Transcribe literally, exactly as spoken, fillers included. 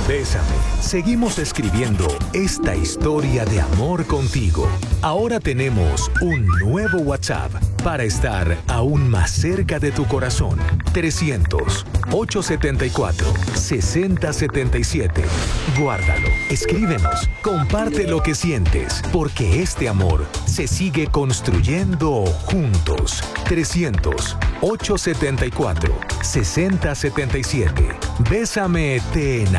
Bésame. Seguimos escribiendo esta historia de amor contigo. Ahora tenemos un nuevo WhatsApp para estar aún más cerca de tu corazón. trescientos, ochocientos setenta y cuatro, sesenta setenta y siete. Guárdalo, escríbenos, comparte lo que sientes, porque este amor se sigue construyendo juntos. trescientos, ochocientos setenta y cuatro, sesenta setenta y siete. Bésame, te enamoraré.